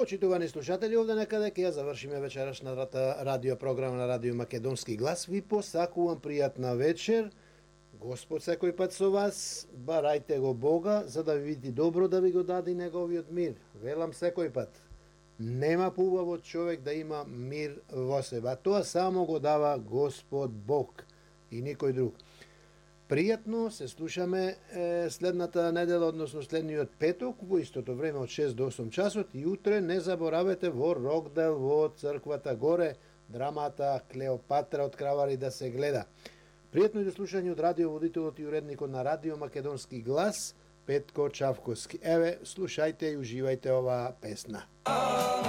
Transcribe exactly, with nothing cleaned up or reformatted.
Почитувани слушатели, овде некаде ќе ја завршиме вечерашната радио програма на Радио Македонски глас. Ви посакувам пријатна вечер. Господ секој пат со вас, барајте го Бога, за да ви види добро, да ви го даде неговиот мир. Велам секој пат, нема поубаво човек да има мир во себе, а тоа само го дава Господ Бог и никој друг. Пријатно се слушаме е, следната недела, односно следниот петок, во истото време од шест до осум часот, и утре не заборавете во Рокдел, во црквата горе, драмата Клеопатра од Кравари да се гледа. Пријатно и до слушање од радиоводителот и уредникот на Радио Македонски глас, Петко Чавковски. Еве, слушајте и уживајте оваа песна.